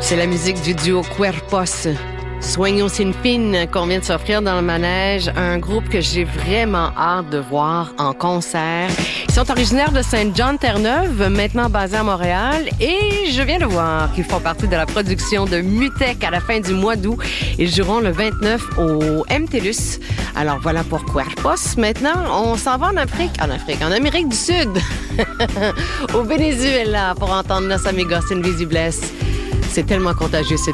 C'est la musique du duo Cuerpos. Sueños sin fin qu'on vient de s'offrir dans le manège. Un groupe que j'ai vraiment hâte de voir en concert. Ils sont originaires de Saint-Jean-Terre-Neuve, maintenant basés à Montréal. Et je viens de voir qu'ils font partie de la production de Mutech à la fin du mois d'août. Ils joueront le 29 au MTLUS. Alors voilà pour Cuerpos. Maintenant, on s'en va en Amérique du Sud. Au Venezuela pour entendre Los Amigos Invisibles. C'est tellement contagieux,